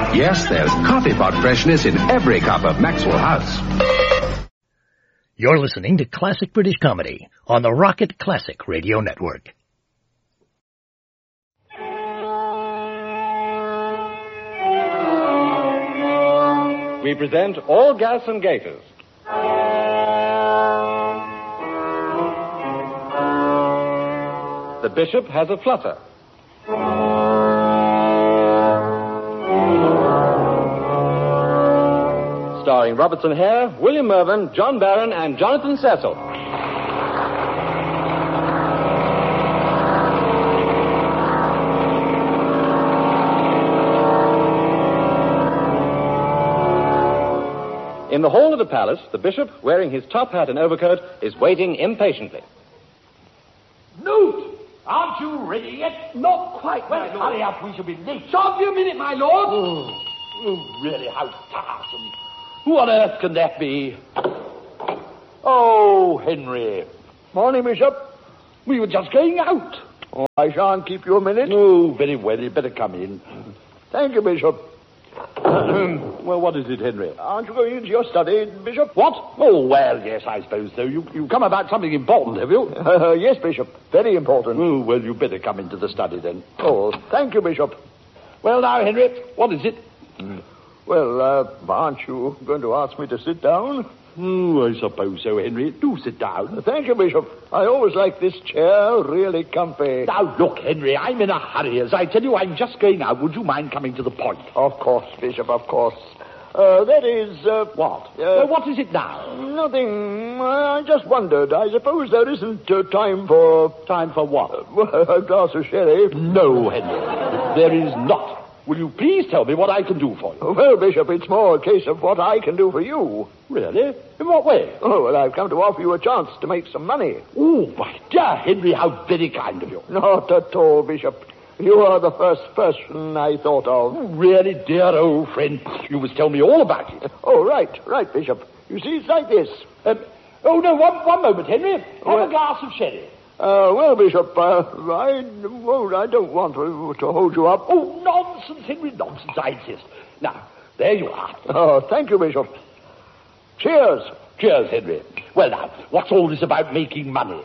Yes, there's coffee pot freshness in every cup of Maxwell House. You're listening to Classic British Comedy on the Rocket Classic Radio Network. We present All Gas and Gaiters. The Bishop has a flutter. Starring Robertson Hare, William Mervyn, John Barron, and Jonathan Cecil. In the hall of the palace, the bishop, wearing his top hat and overcoat, is waiting impatiently. Newt! Aren't you ready yet? Not quite. Well, hurry up. We shall be late. Shan't be a minute, my lord. Oh, really, how tiresome. Who on earth can that be? Oh, Henry. Morning, Bishop. We were just going out. Oh, I shan't keep you a minute. Oh, very well. You'd better come in. Thank you, Bishop. Well, what is it, Henry? Aren't you going into your study, Bishop? What? Oh, well, yes, I suppose so. You've come about something important, have you? Yes, Bishop. Very important. Oh, well, you'd better come into the study, then. Oh, thank you, Bishop. Well, now, Henry, what is it? Well, aren't you going to ask me to sit down? Oh, I suppose so, Henry. Do sit down. Thank you, Bishop. I always like this chair, really comfy. Now, look, Henry, I'm in a hurry. As I tell you, I'm just going out. Would you mind coming to the point? Of course, Bishop, of course. That is, What? What is it now? Nothing. I just wondered. I suppose there isn't time for... Time for what? A glass of sherry. No, Henry. There is not. Will you please tell me what I can do for you? Well, Bishop, it's more a case of what I can do for you. Really? In what way? Oh, well, I've come to offer you a chance to make some money. Oh, my dear Henry, how very kind of you. Not at all, Bishop. You are the first person I thought of. Oh, really, dear old friend. You must tell me all about it. Oh, right, Bishop. You see, it's like this. No, one moment, Henry. Have a glass of sherry. Well, Bishop, I don't want to hold you up. Oh, nonsense, Henry, nonsense, I insist. Now, there you are. Oh, thank you, Bishop. Cheers. Cheers, Henry. Well, now, what's all this about making money?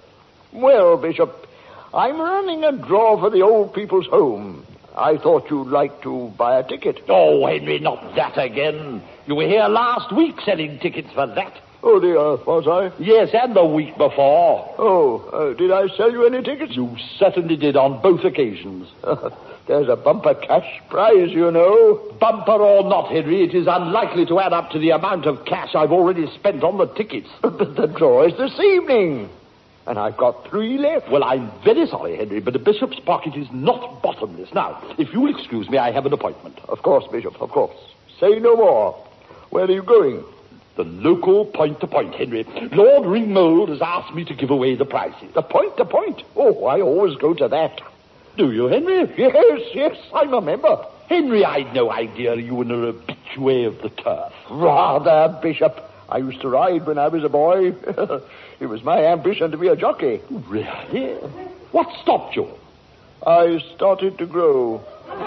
Well, Bishop, I'm running a draw for the Old People's Home. I thought you'd like to buy a ticket. Oh, Henry, not that again. You were here last week selling tickets for that. Oh, dear, was I? Yes, and the week before. Oh, did I sell you any tickets? You certainly did on both occasions. There's a bumper cash prize, you know. Bumper or not, Henry, it is unlikely to add up to the amount of cash I've already spent on the tickets. But the draw is this evening. And I've got 3 left. Well, I'm very sorry, Henry, but the bishop's pocket is not bottomless. Now, if you'll excuse me, I have an appointment. Of course, Bishop, of course. Say no more. Where are you going? The local point-to-point, Henry. Lord Ringmold has asked me to give away the prizes. The point-to-point? Oh, I always go to that. Do you, Henry? Yes, I'm a member. Henry, I'd no idea you were an habitué of the turf. Rather, Bishop. I used to ride when I was a boy. It was my ambition to be a jockey. Really? What stopped you? I started to grow.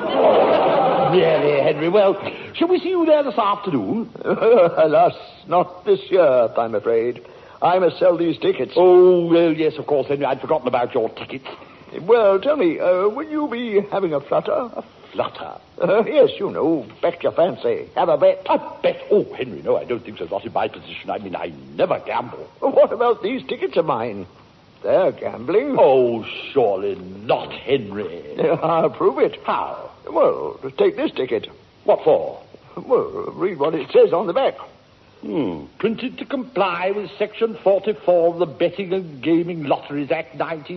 Really, Henry? Well, shall we see you there this afternoon? Alas, not this year, I'm afraid. I must sell these tickets. Oh, well, yes, of course, Henry. I'd forgotten about your tickets. Well, tell me, will you be having a flutter? A flutter? Yes, you know, bet your fancy. Have a bet. A bet? Oh, Henry, no, I don't think so. Not in my position. I mean, I never gamble. What about these tickets of mine? They're gambling. Oh, surely not, Henry. I'll prove it. How? Well, take this ticket. What for? Well, read what it says on the back. Printed to comply with Section 44 of the Betting and Gaming Lotteries Act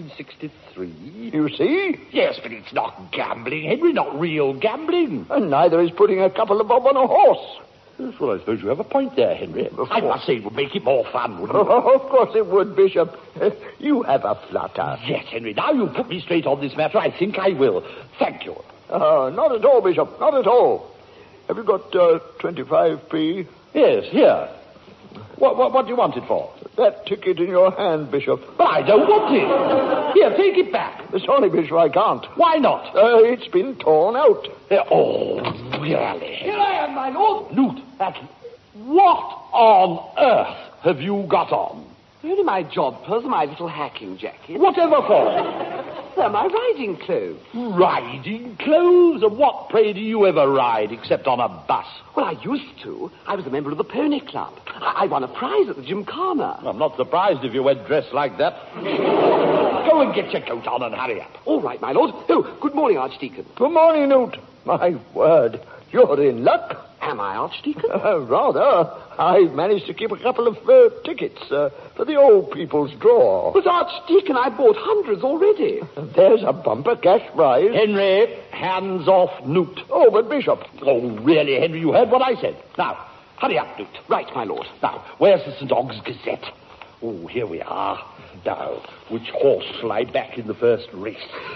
1963. You see? Yes, but it's not gambling, Henry, not real gambling. And neither is putting a couple of bob on a horse. Yes, well, I suppose you have a point there, Henry. I must say it would make it more fun, wouldn't it? Oh, of course it would, Bishop. You have a flutter. Yes, Henry. Now you put me straight on this matter, I think I will. Thank you. Not at all, Bishop. Not at all. Have you got 25p? Yes, here. What do you want it for? That ticket in your hand, Bishop. But I don't want it. Here, take it back. Sorry, Bishop, I can't. Why not? It's been torn out. Oh, really. Here I am, my lord. Newt, what on earth have you got on? Only my jodhpurs, my little hacking jacket. Whatever for? They're my riding clothes. Riding clothes? And what, pray, do you ever ride except on a bus? Well, I used to. I was a member of the Pony Club. I won a prize at the Gymkhana. I'm not surprised if you went dressed like that. Go and get your coat on and hurry up. All right, my lord. Oh, good morning, Archdeacon. Good morning, Newt. My word, you're in luck. Am I, Archdeacon? Rather. I've managed to keep a couple of tickets for the old people's draw. But, Archdeacon, I bought hundreds already. There's a bumper cash prize. Henry, hands off Newt. Oh, but Bishop. Oh, really, Henry, you heard what I said. Now, hurry up, Newt. Right, my lord. Now, where's the St. Og's Gazette? Oh, here we are. Now, which horse shall I back in the first race?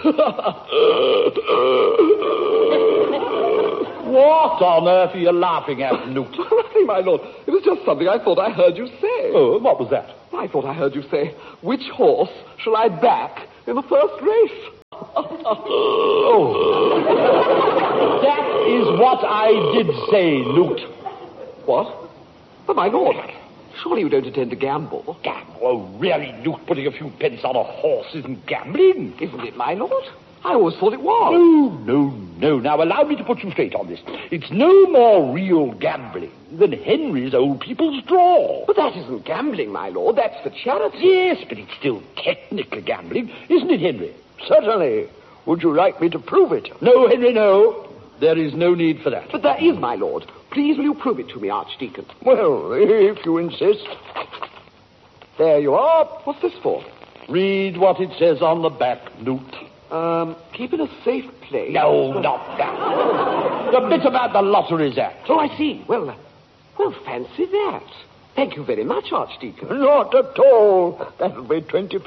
What on earth are you laughing at, Newt? Nothing, my lord. It was just something I thought I heard you say. Oh, what was that? I thought I heard you say, which horse shall I back in the first race? Oh. That is what I did say, Newt. What? But, my lord, surely you don't intend to gamble. Gamble? Oh, really, Newt, putting a few pence on a horse isn't gambling? Isn't it, my lord? I always thought it was. No. Now, allow me to put you straight on this. It's no more real gambling than Henry's old people's draw. But that isn't gambling, my lord. That's for charity. Yes, but it's still technically gambling, isn't it, Henry? Certainly. Would you like me to prove it? No, Henry, no. There is no need for that. But there is, my lord. Please will you prove it to me, Archdeacon? Well, if you insist. There you are. What's this for? Read what it says on the back, Newt. Keep in a safe place. No, not that. The bit about the Lotteries Act. Oh, I see. Well, fancy that. Thank you very much, Archdeacon. Not at all. That'll be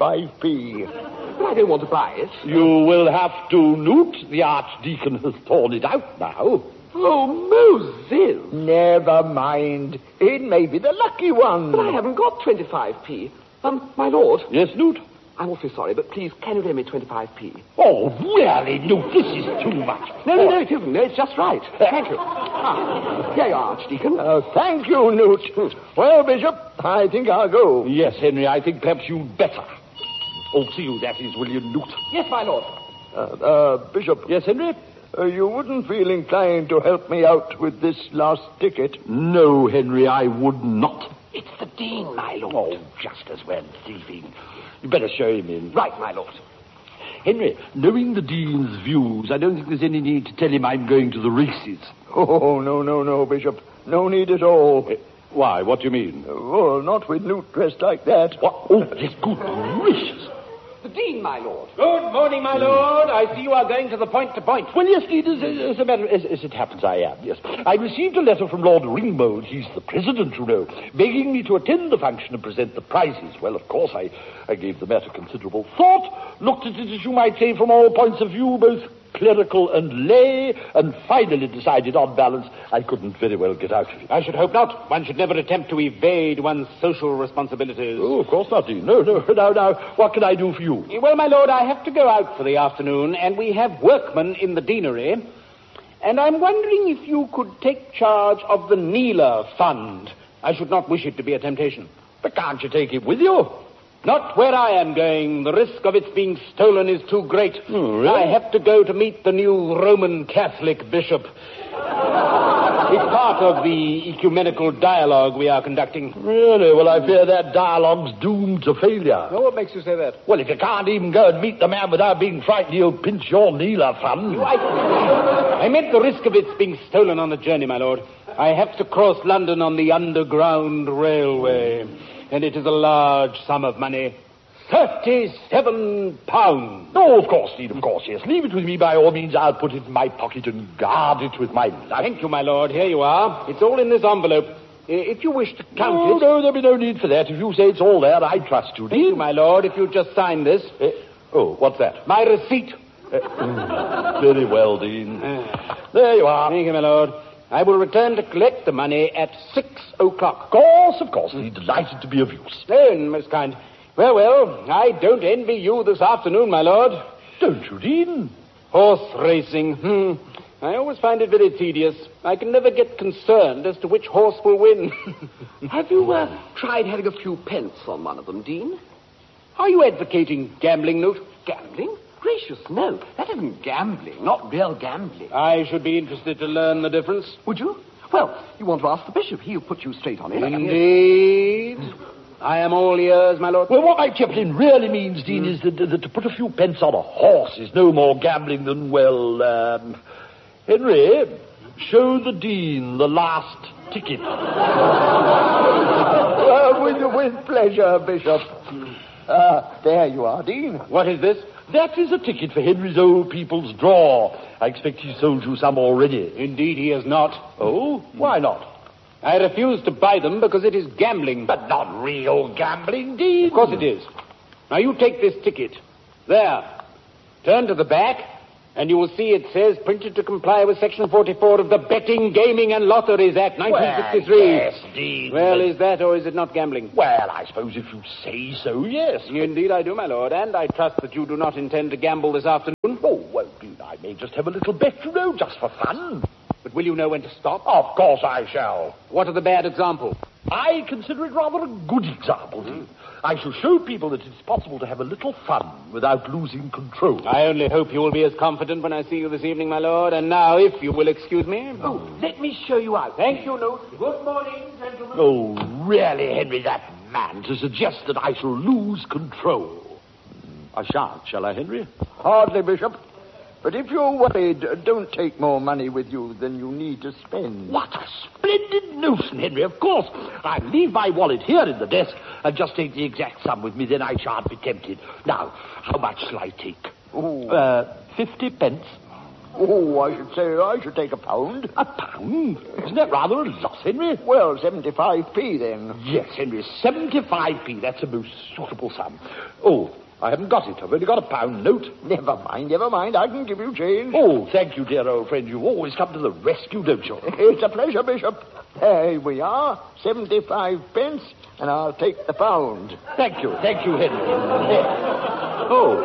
25p. But I don't want to buy it. You will have to, Newt. The Archdeacon has torn it out now. Oh, Moses. Never mind. It may be the lucky one. But I haven't got 25p. My lord. Yes, Newt? I'm awfully sorry, but please, can you lend me 25p? Oh, really, Newt? This is too much. No, it isn't. No, it's just right. Thank you. Here you are, Archdeacon. Thank you, Newt. Well, Bishop, I think I'll go. Yes, Henry, I think perhaps you'd better. Oh, see you, that is, will you, Newt? Yes, my lord. Bishop. Yes, Henry? You wouldn't feel inclined to help me out with this last ticket? No, Henry, I would not. It's the Dean, my lord. Oh, just as well, thieving. You better show him in. Right, my lord. Henry, knowing the Dean's views, I don't think there's any need to tell him I'm going to the races. Oh, no, Bishop. No need at all. Why? What do you mean? Well, not with Newt dressed like that. What? Oh, yes, good gracious. The Dean, my lord. Good morning, my lord. I see you are going to the point. Well, yes, Dean, as a matter as it happens, I am, yes. I received a letter from Lord Ringmold, he's the president, you know, begging me to attend the function and present the prizes. Well, of course, I gave the matter considerable thought, looked at it, as you might say, from all points of view, both clerical and lay, and finally decided, on balance, I couldn't very well get out of it. I should hope not. One should never attempt to evade one's social responsibilities. Oh, of course not, Dean. No. Now, what can I do for you? Well, my lord, I have to go out for the afternoon, and we have workmen in the deanery. And I'm wondering if you could take charge of the Neela Fund. I should not wish it to be a temptation. But can't you take it with you? Not where I am going. The risk of its being stolen is too great. Oh, really? I have to go to meet the new Roman Catholic bishop. It's part of the ecumenical dialogue we are conducting. Really? Well, I fear that dialogue's doomed to failure. Oh, what makes you say that? Well, if you can't even go and meet the man without being frightened, he'll pinch your Neela Fund. I meant the risk of its being stolen on the journey, my lord. I have to cross London on the Underground Railway, and it is a large sum of money. £37. Oh, of course, Dean, of course, yes. Leave it with me by all means. I'll put it in my pocket and guard it with my life. Thank you, my lord. Here you are. It's all in this envelope. If you wish to count it... No, there'll be no need for that. If you say it's all there, I trust you, Dean. Thank you, my lord. If you just sign this... Oh, what's that? My receipt. Very well, Dean. There you are. Thank you, my lord. I will return to collect the money at 6 o'clock. Of course. I'll be delighted to be of use. Oh, most kind. Well, I don't envy you this afternoon, my lord. Don't you, Dean? Horse racing. I always find it very tedious. I can never get concerned as to which horse will win. Have you tried having a few pence on one of them, Dean? Are you advocating gambling, Newt? Gambling? Gracious, no. That isn't gambling, not real gambling. I should be interested to learn the difference. Would you? Well, you want to ask the bishop. He'll put you straight on it. Indeed. I am all ears, my lord. Well, what my chaplain really means, Dean, is that to put a few pence on a horse is no more gambling than, Henry, show the Dean the last ticket. With pleasure, Bishop. There you are, Dean. What is this? That is a ticket for Henry's Old People's Draw. I expect he sold you some already. Indeed, he has not. Oh? Why not? I refuse to buy them because it is gambling. But not real gambling, Dean. Of course it is. Now, you take this ticket. There. Turn to the back, and you will see it says, printed to comply with Section 44 of the Betting, Gaming, and Lotteries Act, 1963. Well, yes, Dean. Well, is that or is it not gambling? Well, I suppose if you say so, yes. Indeed I do, my lord, and I trust that you do not intend to gamble this afternoon. Oh, well, Dean, I may just have a little bet, just for fun. But will you know when to stop? Of course I shall. What are the bad examples? I consider it rather a good example, Dean. I shall show people that it's possible to have a little fun without losing control. I only hope you will be as confident when I see you this evening, my lord. And now, if you will excuse me. Oh, let me show you out. Thank you, Newt. Good morning, gentlemen. Oh, really, Henry, that man, to suggest that I shall lose control. I shan't, shall I, Henry? Hardly, Bishop. But if you're worried, don't take more money with you than you need to spend. What a splendid notion, Henry. Of course, I'll leave my wallet here in the desk and just take the exact sum with me, then I shan't be tempted. Now, how much shall I take? 50 pence. Oh, I should say I should take £1. A pound? Isn't that rather a loss, Henry? Well, 75p then. Yes, Henry, 75p. That's a most suitable sum. Oh, I haven't got it. I've only got a £1 note. Never mind. I can give you change. Oh, thank you, dear old friend. You always come to the rescue, don't you? It's a pleasure, Bishop. There we are, 75 pence, and I'll take the £1. Thank you, Henry. Oh.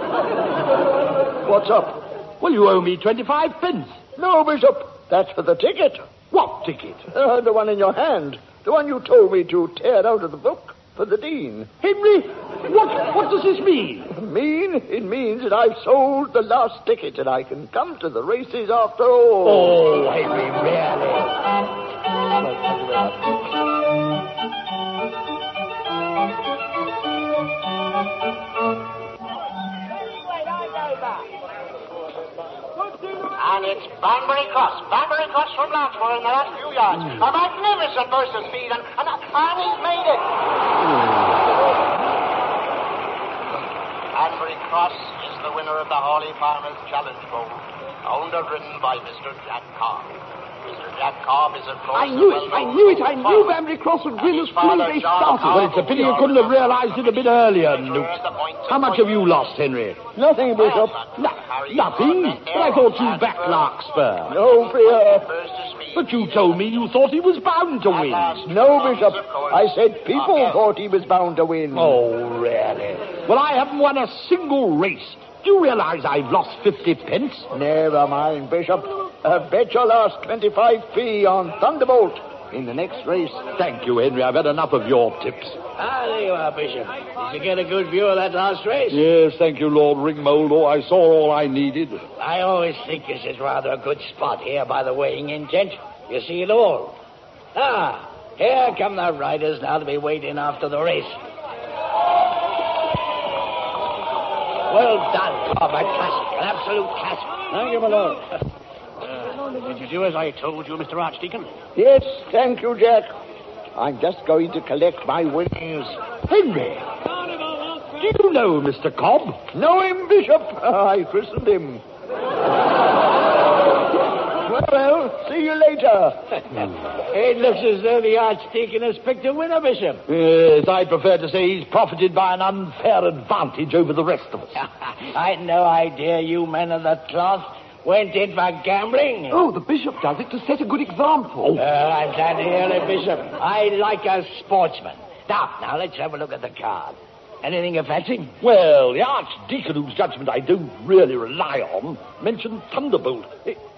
What's up? Well, you owe me 25 pence. No, Bishop. That's for the ticket. What ticket? The one in your hand. The one you told me to tear out of the book for the Dean. Henry, what does this mean? It means that I've sold the last ticket and I can come to the races after all. Oh, Henry, really? Well, thank you very much. And it's Banbury Cross from Blanchmore in the last few yards. A magnificent burst of speed, and he's made it. Banbury Cross is the winner of the Hawley Farmers Challenge Bowl, owned and ridden by Mr. Jack Cobb. Mr. Jack Cobb is, of course, I knew it. I knew Banbury Cross would win as soon as they started. Well, it's a pity you couldn't have realized it a bit earlier, Newt. How much have you lost, Henry? Nothing, Bishop. Nothing? But I thought you backed Larkspur. No fear. But you told me you thought he was bound to win. No, Bishop. I said people thought he was bound to win. Oh, really? Well, I haven't won a single race. Do you realize I've lost 50 pence? Never mind, Bishop. Bet your last 25p on Thunderbolt in the next race. Thank you, Henry. I've had enough of your tips. There you are, Bishop. Did you get a good view of that last race? Yes, thank you, Lord Ringmold. Oh, I saw all I needed. I always think this is rather a good spot here by the weighing in tent. You see it all. Here come the riders now to be waiting after the race. Well done, Cobb. A classic, an absolute classic. Thank you, my lord. Did you do as I told you, Mr. Archdeacon? Yes, thank you, Jack. I'm just going to collect my winnings. Henry, do you know Mr. Cobb? Know him, Bishop? I christened him. Well, see you later. It looks as though the Archdeacon has picked a winner, Bishop. Yes, I prefer to say he's profited by an unfair advantage over the rest of us. I had no idea you men of the cloth went in for gambling. Oh, the bishop does it to set a good example. I'm glad to hear it, Bishop. I like a sportsman. Now, let's have a look at the card. Anything you fancy? Well, the Archdeacon, whose judgment I don't really rely on, mentioned Thunderbolt.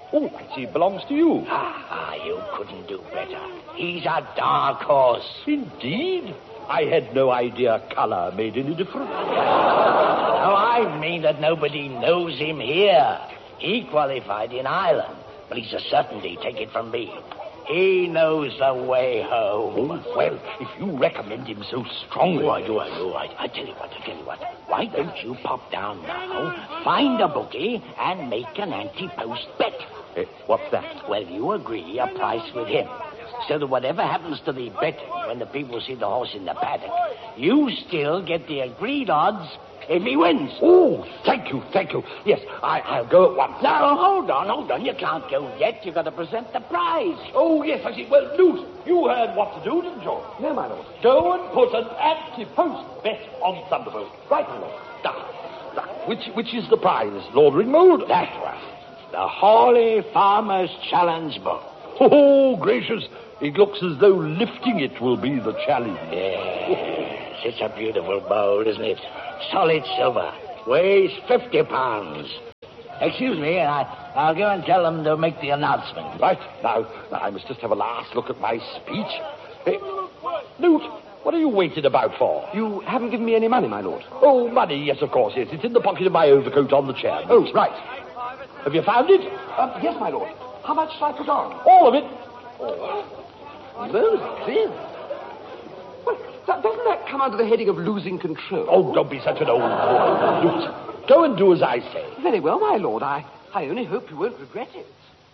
Oh, I see it belongs to you. You couldn't do better. He's a dark horse. Indeed? I had no idea colour made any difference. No, I mean that nobody knows him here. He qualified in Ireland, but he's a certainty, take it from me. He knows the way home. Oh, well, if you recommend him so strongly... I tell you what. Why don't you pop down now, find a bookie, and make an anti-post bet? What's that? Well, you agree a price with him, so that whatever happens to the betting when the people see the horse in the paddock, you still get the agreed odds if he wins. Oh, thank you. Yes, I'll go at once. Now, hold on. You can't go yet. You've got to present the prize. Oh, yes, I see. Well, Newt, you heard what to do, didn't you? No, my lord. Go and put an anti-post bet on Thunderbolt. Right, my lord. Now, which is the prize, Lord Ringmold? That one. The Hawley Farmer's Challenge bow. Oh, gracious. It looks as though lifting it will be the challenge. Yes, it's a beautiful bow, isn't it? Solid silver. Weighs 50 pounds. Excuse me, I'll go and tell them to make the announcement. Right. Now, I must just have a last look at my speech. Hey, Newt, what are you waiting about for? You haven't given me any money, my lord. Oh, money, yes, of course, yes. It's in the pocket of my overcoat on the chair. Oh, right. Have you found it? Yes, my lord. How much shall I put on? All of it. Most thin. Well, doesn't that come under the heading of losing control? Oh, don't be such an old boy, Newt. Go and do as I say. Very well, my lord. I only hope you won't regret it.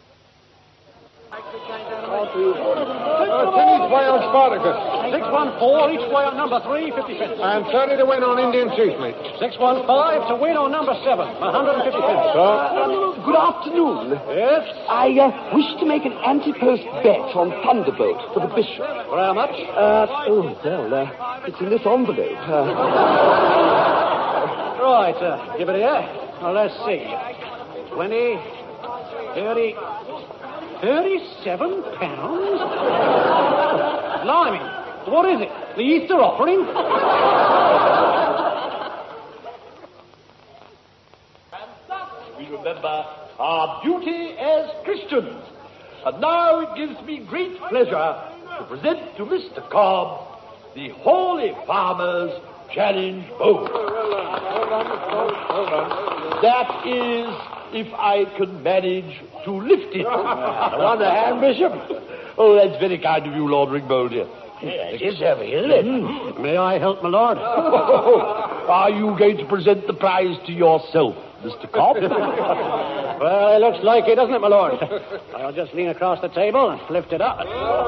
Each way on Spartacus. 614 each way on number 3, 50 pence. And 30 to win on Indian Chief, mate. 615 to win on number 7, 150 pence. Good afternoon. Yes? I wish to make an anti-post bet on Thunderbolt for the bishop. For how much? It's in this envelope. Right, give it here. Now, let's see. 20, 30... 37 pounds? Blimey, what is it? The Easter offering? We remember our duty as Christians. And now it gives me great pleasure to present to Mr. Cobb the Hawley Farmer's Challenge bow. That is, if I can manage to lift it. On the hand, Bishop? Oh, that's very kind of you, Lord Ringmold, dear. It is heavy, isn't it? May I help, my lord? Are you going to present the prize to yourself, Mr. Cobb? Well, it looks like it, doesn't it, my lord? I'll just lean across the table and lift it up.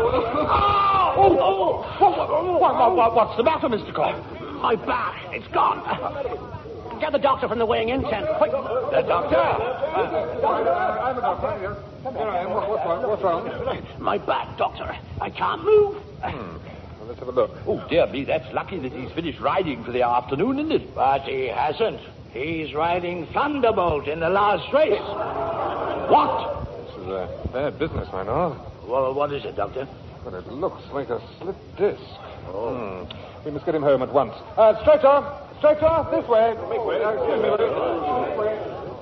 What's the matter, Mr. Cobb? My back, it's gone. Get the doctor from the weighing in tent, quick. The doctor? I'm a doctor. Here I am. What's wrong? My back, doctor. I can't move. Well, let's have a look. Oh, dear me, that's lucky that he's finished riding for the afternoon, isn't it? But he hasn't. He's riding Thunderbolt in the last race. What? This is a bad business, I know. Well, what is it, Doctor? But it looks like a slip disc. Oh. We must get him home at once. Stretcher, this way. Excuse me, this way.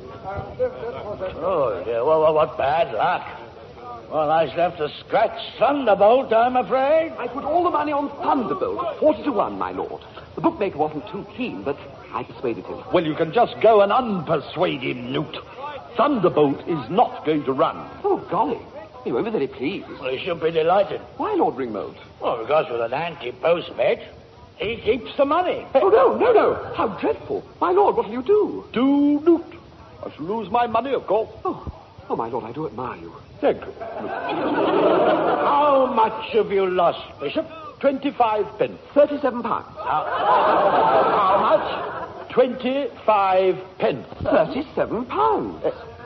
Oh, dear. Well, what bad luck. Well, I shall have to scratch Thunderbolt, I'm afraid. I put all the money on Thunderbolt, 40 to 1, my lord. The bookmaker wasn't too keen, but I persuaded him. Well, you can just go and unpersuade him, Newt. Thunderbolt is not going to run. Oh, golly. He won't be very pleased. Well, he should be delighted. Why, Lord Ringmold? Well, because with an anti-post bet, he keeps the money. Oh, no. How dreadful. My lord, what will you do? Do, Newt. I shall lose my money, of course. Oh, my lord, I do admire you. Thank you. How much have you lost, Bishop? 25 pence. 37 pounds. How much? 25 pence. 37 pounds.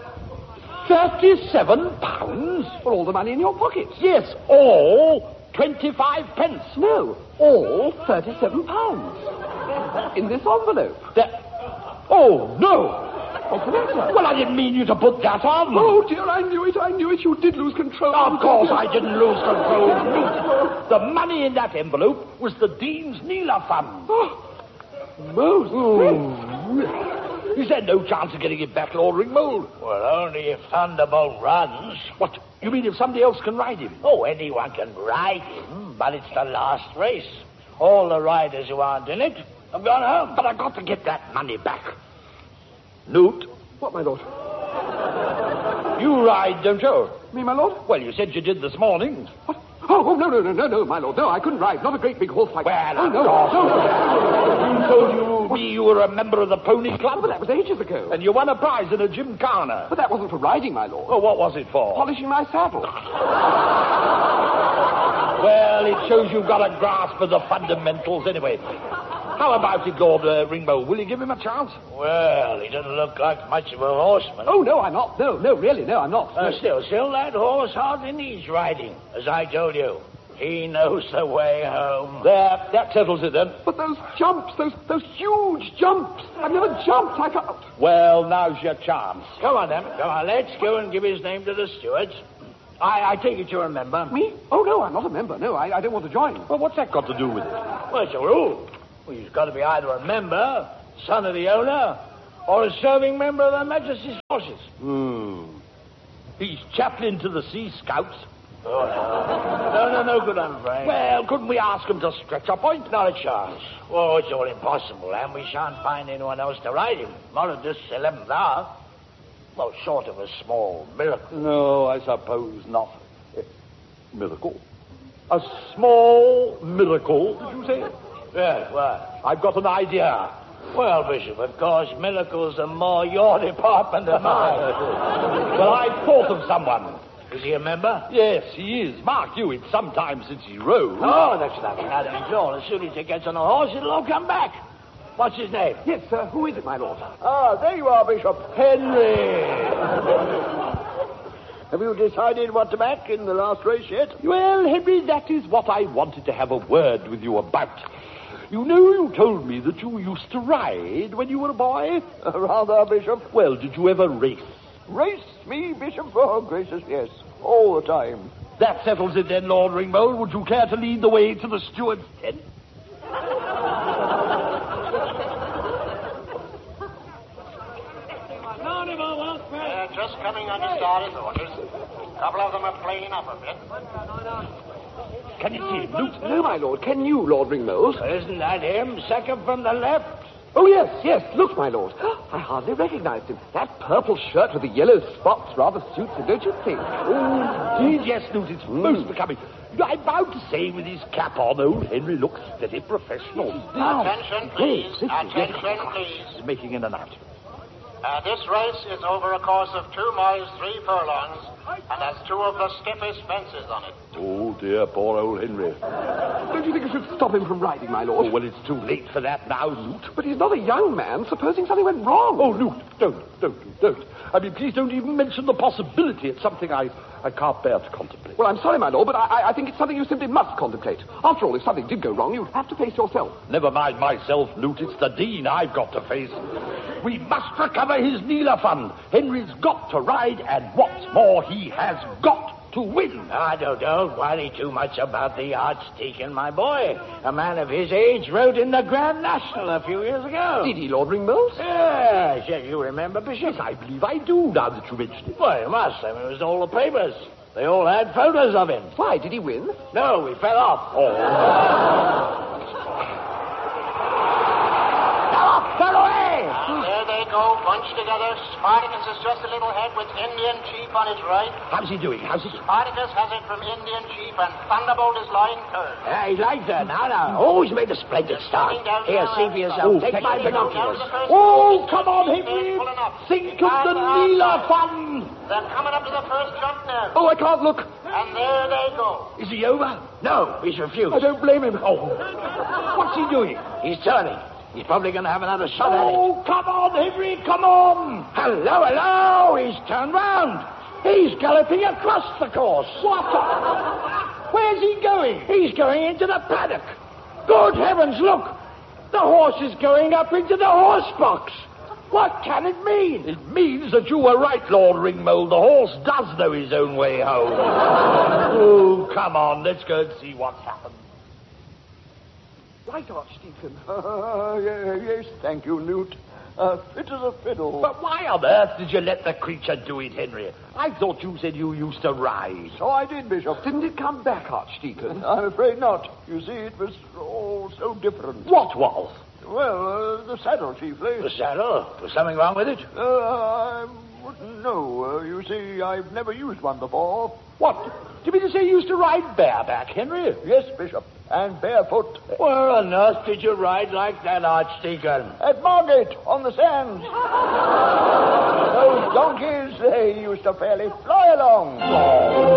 37 pounds? For all the money in your pockets. Yes, all 25 pence. No, all 37 pounds. In this envelope. Oh, no. What's the matter? Well, I didn't mean you to put that on. Oh, dear, I knew it. You did lose control. Of course I didn't lose control. The money in that envelope was the Dean's Neela Fund. Most. Is there no chance of getting it back, Lord Ringmold? Well, only if Thunderbolt runs. What? You mean if somebody else can ride him? Oh, anyone can ride him, but it's the last race. All the riders who aren't in it have gone home. But I've got to get that money back. Newt, What, my lord? you ride, don't you? Me, my lord? Well, you said you did this morning. What? Oh, no, my lord. No, I couldn't ride. Not a great big horse like that. Well, Oh, of no, course. no. You told me you were a member of the Pony Club. But that was ages ago. And you won a prize in a gymkhana. But that wasn't for riding, my lord. Well, what was it for? Polishing my saddle. Well, it shows you've got a grasp of the fundamentals anyway. How about it, Lord Ringmold? Will you give him a chance? Well, he doesn't look like much of a horseman. Oh, no, I'm not. No, really, no, I'm not. Still, that horse hardly needs riding. As I told you, he knows the way home. There, that settles it then. But those jumps, those huge jumps. I've never jumped. I can't. Well, now's your chance. Come on, then. Come on, let's go and give his name to the stewards. I take it you remember. Me? Oh, no, I'm not a member. No, I don't want to join. Well, what's that got to do with it? Well, it's a rule. Well, he's got to be either a member, son of the owner, or a serving member of Her Majesty's forces. He's chaplain to the Sea Scouts. Oh, no good, I'm afraid. Well, couldn't we ask him to stretch a point? Not a chance. Oh, it's all impossible, and we shan't find anyone else to ride him. Not at this 11th hour. Well, short of a small miracle. No, I suppose not. Miracle? A small miracle, did you say? Yes, what? I've got an idea. Well, Bishop, of course, miracles are more your department than mine. Well, I've thought of someone. Is he a member? Yes, he is. Mark you, it's some time since he rode. Oh, that's nothing. That means all. As soon as he gets on a horse, it'll all come back. What's his name? Yes, sir. Who is it, my lord? Ah, there you are, Bishop. Henry! Have you decided what to back in the last race yet? Well, Henry, that is what I wanted to have a word with you about. You know, you told me that you used to ride when you were a boy. Rather, Bishop. Well, did you ever race? Race? Me, Bishop? Oh, gracious, yes. All the time. That settles it then, Lord Ringmold. Would you care to lead the way to the steward's tent? Just coming under starter's orders. A couple of them are playing up a bit. Can you see him, Newt? No, my lord. Can you, Lord Ringmold? Isn't that him? Second from the left? Oh, yes. Look, my lord. I hardly recognized him. That purple shirt with the yellow spots rather suits him, don't you think? Oh, indeed, yes, Newt. It's most becoming. I'm bound to say, with his cap on, old Henry looks very professional. Attention, please. Attention, please. He's making in and out. This race is over a course of 2 miles, 3 furlongs, and has 2 of the stiffest fences on it. Oh, dear, poor old Henry. Don't you think I should stop him from riding, my lord? Oh, well, it's too late for that now, Newt. But he's not a young man. Supposing something went wrong. Oh, Newt, don't. I mean, please don't even mention the possibility. It's something I can't bear to contemplate. Well, I'm sorry, my lord, but I think it's something you simply must contemplate. After all, if something did go wrong, you'd have to face yourself. Never mind myself, Newt. It's the Dean I've got to face. We must recover his Neela Fund. Henry's got to ride, and what's more, he has got to win. I don't worry too much about the Archdeacon, my boy. A man of his age rode in the Grand National a few years ago. Did he, Lord Ringmold? Yes, you remember, Bishop? Yes, I believe I do, now that you mention it. Well, you must. I mean, it was all the papers. They all had photos of him. Why, did he win? No, he fell off. Fell away! There they go, bunched together. Spartacus is just a little ahead with Indian Chief on his right. How's he doing? Spartacus has it from Indian Chief, and Thunderbolt is lying third. Yeah, he likes that. Now. Oh, he's made a splendid start. Here, see for yourself. Take my binoculars. Oh, come on, Henry. Think of the Neela Fund. They're coming up to the first jump now. Oh, I can't look. And there they go. Is he over? No, he's refused. I don't blame him. Oh, what's he doing? He's turning. He's probably going to have another shot at it. Oh, come on, Henry, come on. Hello. He's turned round. He's galloping across the course. What? Where's he going? He's going into the paddock. Good heavens, look. The horse is going up into the horse box. What can it mean? It means that you were right, Lord Ringmold. The horse does know his own way home. Oh, come on, let's go and see what's happened. Right, Archdeacon. Yes, thank you, Newt. fit as a fiddle. But why on earth did you let the creature do it, Henry? I thought you said you used to ride. So I did, Bishop. Didn't it come back, Archdeacon? I'm afraid not. You see, it was all so different. What was? Well, the saddle, chiefly. The saddle? Was something wrong with it? I wouldn't know. You see, I've never used one before. What? Do you mean to say you used to ride bareback, Henry? Yes, Bishop, and barefoot. Where on earth did you ride like that, Archdeacon? At Margate, on the sands. Those donkeys, they used to fairly fly along.